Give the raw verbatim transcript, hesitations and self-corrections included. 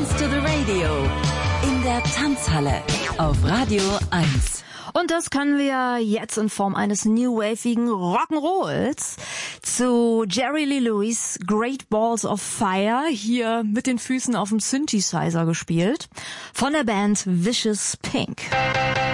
Dance to the Radio in der Tanzhalle auf Radio eins. Und das können wir jetzt in Form eines new-wavigen Rock'n'Rolls zu Jerry Lee Lewis, Great Balls of Fire, hier mit den Füßen auf dem Synthesizer gespielt, von der Band Vicious Pink.